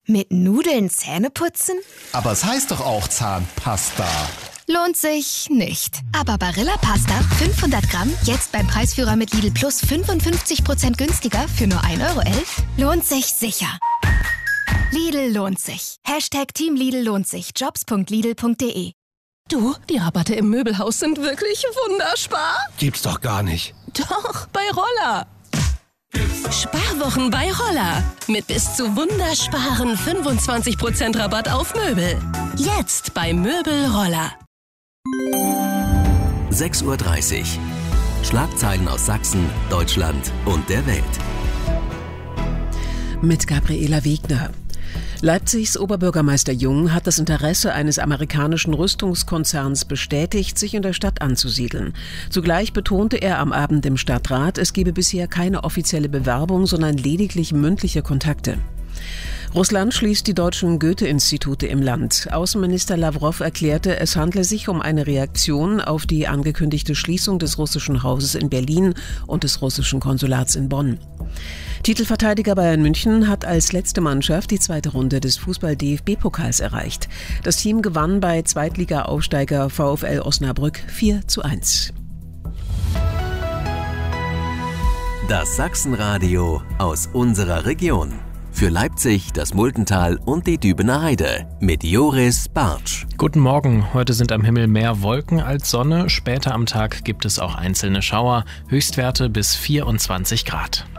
Mit Nudeln Zähne putzen? Aber es heißt doch auch Zahnpasta. Lohnt sich nicht. Aber Barilla Pasta 500 Gramm, jetzt beim Preisführer mit Lidl Plus 55% günstiger für nur 1,11 € lohnt sich sicher. Lidl lohnt sich. Team Lidl lohnt sich. Jobs.lidl.de. Du, die Rabatte im Möbelhaus sind wirklich wunderbar. Gibt's doch gar nicht. Doch, bei Roller. Sparwochen bei Roller. Mit bis zu wundersparen 25% Rabatt auf Möbel. Jetzt bei Möbel Roller. 6:30 Uhr. Schlagzeilen aus Sachsen, Deutschland und der Welt. Mit Gabriela Wegner. Leipzigs Oberbürgermeister Jung hat das Interesse eines amerikanischen Rüstungskonzerns bestätigt, sich in der Stadt anzusiedeln. Zugleich betonte er am Abend im Stadtrat, es gebe bisher keine offizielle Bewerbung, sondern lediglich mündliche Kontakte. Russland schließt die deutschen Goethe-Institute im Land. Außenminister Lawrow erklärte, es handle sich um eine Reaktion auf die angekündigte Schließung des russischen Hauses in Berlin und des russischen Konsulats in Bonn. Titelverteidiger Bayern München hat als letzte Mannschaft die zweite Runde des Fußball-DFB-Pokals erreicht. Das Team gewann bei Zweitliga-Aufsteiger VfL Osnabrück 4:1. Das Sachsenradio aus unserer Region. Für Leipzig, das Multental und die Dübener Heide mit Joris Bartsch. Guten Morgen, heute sind am Himmel mehr Wolken als Sonne. Später am Tag gibt es auch einzelne Schauer, Höchstwerte bis 24 Grad.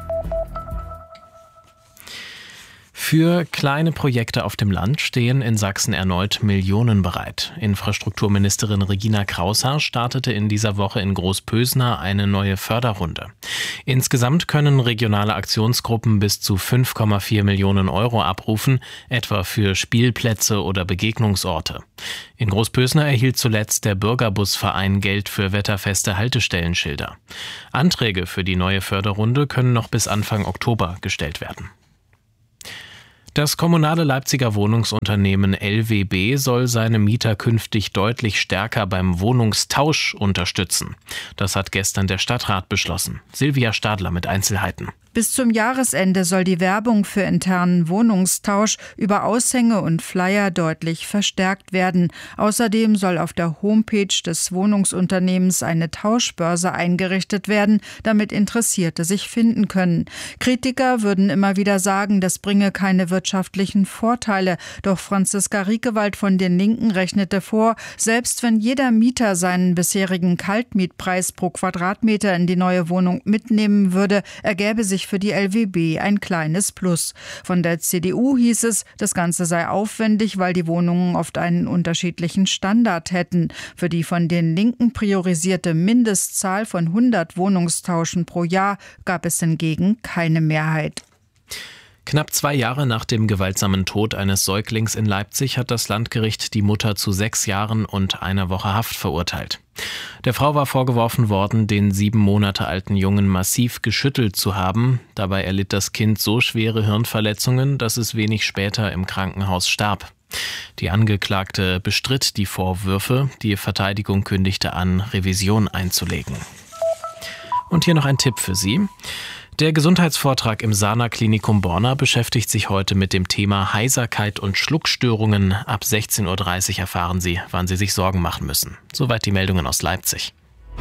Für kleine Projekte auf dem Land stehen in Sachsen erneut Millionen bereit. Infrastrukturministerin Regina Kraushaar startete in dieser Woche in Großpösner eine neue Förderrunde. Insgesamt können regionale Aktionsgruppen bis zu 5,4 Millionen € abrufen, etwa für Spielplätze oder Begegnungsorte. In Großpösner erhielt zuletzt der Bürgerbusverein Geld für wetterfeste Haltestellenschilder. Anträge für die neue Förderrunde können noch bis Anfang Oktober gestellt werden. Das kommunale Leipziger Wohnungsunternehmen LWB soll seine Mieter künftig deutlich stärker beim Wohnungstausch unterstützen. Das hat gestern der Stadtrat beschlossen. Silvia Stadler mit Einzelheiten. Bis zum Jahresende soll die Werbung für internen Wohnungstausch über Aushänge und Flyer deutlich verstärkt werden. Außerdem soll auf der Homepage des Wohnungsunternehmens eine Tauschbörse eingerichtet werden, damit Interessierte sich finden können. Kritiker würden immer wieder sagen, das bringe keine wirtschaftlichen Vorteile. Doch Franziska Riekewald von den Linken rechnete vor, selbst wenn jeder Mieter seinen bisherigen Kaltmietpreis pro Quadratmeter in die neue Wohnung mitnehmen würde, ergäbe sich für die LWB ein kleines Plus. Von der CDU hieß es, das Ganze sei aufwendig, weil die Wohnungen oft einen unterschiedlichen Standard hätten. Für die von den Linken priorisierte Mindestzahl von 100 Wohnungstauschen pro Jahr gab es hingegen keine Mehrheit. Knapp 2 Jahre nach dem gewaltsamen Tod eines Säuglings in Leipzig hat das Landgericht die Mutter zu 6 Jahren und 1 Woche Haft verurteilt. Der Frau war vorgeworfen worden, den 7 Monate alten Jungen massiv geschüttelt zu haben. Dabei erlitt das Kind so schwere Hirnverletzungen, dass es wenig später im Krankenhaus starb. Die Angeklagte bestritt die Vorwürfe. Die Verteidigung kündigte an, Revision einzulegen. Und hier noch ein Tipp für Sie. Der Gesundheitsvortrag im Sana-Klinikum Borna beschäftigt sich heute mit dem Thema Heiserkeit und Schluckstörungen. Ab 16:30 Uhr erfahren Sie, wann Sie sich Sorgen machen müssen. Soweit die Meldungen aus Leipzig.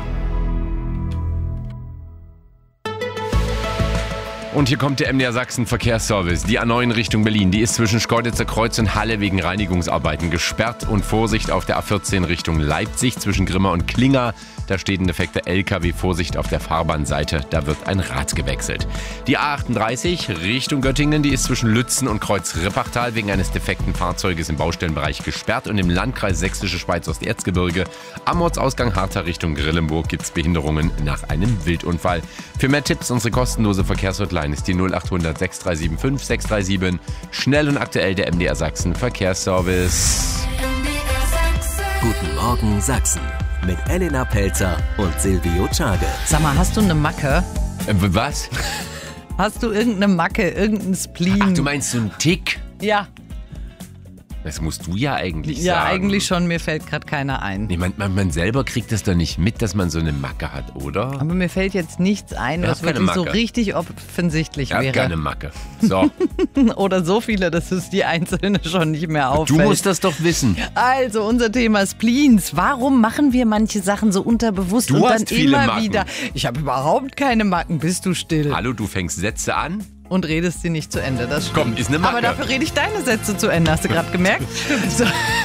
Und hier kommt der MDR Sachsen Verkehrsservice. Die A9 Richtung Berlin, die ist zwischen Schkeuditzer Kreuz und Halle wegen Reinigungsarbeiten gesperrt. Und Vorsicht auf der A14 Richtung Leipzig zwischen Grimma und Klinger. Da steht ein defekter LKW, Vorsicht auf der Fahrbahnseite, da wird ein Rad gewechselt. Die A38 Richtung Göttingen, die ist zwischen Lützen und Kreuz-Rippachtal wegen eines defekten Fahrzeuges im Baustellenbereich gesperrt. Und im Landkreis Sächsische Schweiz-Osterzgebirge am Ortsausgang Hartha Richtung Grillenburg gibt es Behinderungen nach einem Wildunfall. Für mehr Tipps, unsere kostenlose Verkehrshotline ist die 0800 6375 637. Schnell und aktuell der MDR Sachsen Verkehrsservice. Guten Morgen Sachsen mit Elena Pelzer und Silvio Czage. Sag mal, hast du eine Macke? Was? Hast du irgendeine Macke, irgendein Spleen? Ach, du meinst so einen Tick? Ja. Das musst du ja eigentlich Ja, sagen. eigentlich schon. Mir fällt gerade keiner ein. Nee, man selber kriegt das doch nicht mit, dass man so eine Macke hat, oder? Aber mir fällt jetzt nichts ein, Er was hat keine wirklich so Macke. richtig offensichtlich Er hat wäre. keine Macke. So, Oder so viele, dass es die Einzelne schon nicht mehr auffällt. du musst das doch wissen. Also, unser Thema Spleens. Warum machen wir manche Sachen so unterbewusst Du und dann hast viele immer Macken. wieder? Ich habe überhaupt keine Macken. Bist du still? Hallo, du fängst Sätze an? Und redest sie nicht zu Ende. Das stimmt. Komm, ist eine Macke. Aber dafür rede ich deine Sätze zu Ende. Hast du gerade gemerkt? So.